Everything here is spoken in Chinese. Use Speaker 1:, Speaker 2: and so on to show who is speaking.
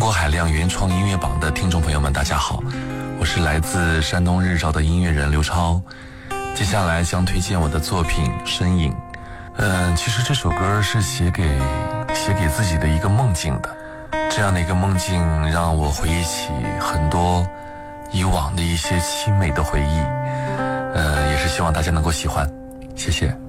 Speaker 1: 国海量原创音乐榜的听众朋友们，大家好，我是来自山东日照的音乐人刘超。接下来将推荐我的作品《身影》。其实这首歌是写给自己的一个梦境的，这样的一个梦境让我回忆起很多以往的一些凄美的回忆。也是希望大家能够喜欢，谢谢。